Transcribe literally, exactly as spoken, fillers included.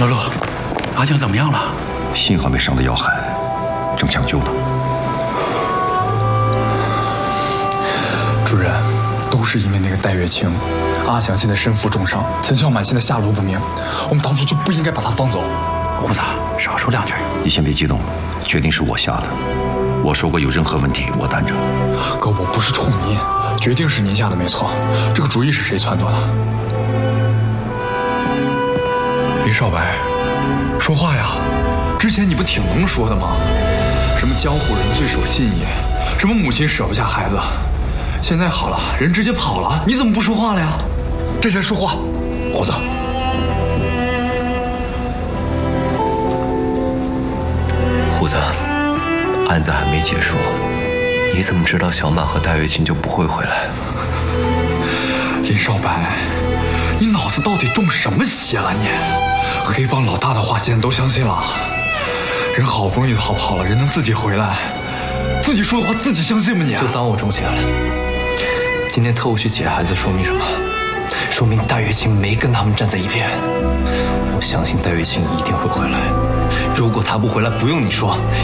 露露，阿江怎么样了？ 幸好没伤得要害，正抢救呢。 主任，都是因为那个戴月清。阿强现在身负重伤，钱小满现在下落不明，我们当初就不应该把他放走。 胡子，少说两句。 你先别激动，决定是我下的。我说过有任何问题我担着。 哥，我不是冲您，决定是您下的没错。这个主意是谁撺掇的？林少白，说话呀！之前你不挺能说的吗？什么江湖人最守信义，什么母亲舍不下孩子。现在好了，人直接跑了，你怎么不说话了呀？站起来说话， 胡子。 胡子，案子还没结束，你怎么知道小马和戴月清就不会回来？ 林少白，你脑子到底中什么邪了你？黑帮老大的话现在都相信了，人好不容易逃跑了，人能自己回来，自己说的话自己相信吗你？ 就当我中邪了。今天特务去解孩子，说明什么？说明戴月清没跟他们站在一边。我相信戴月清一定会回来。如果他不回来，不用你说，